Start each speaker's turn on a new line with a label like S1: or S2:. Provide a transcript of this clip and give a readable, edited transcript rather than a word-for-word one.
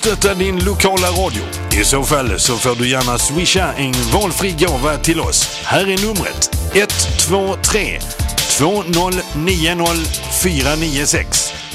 S1: Stötta din lokala radio. I så fall så får du gärna swisha en valfri gåva till oss. Här är numret 123 2090 496.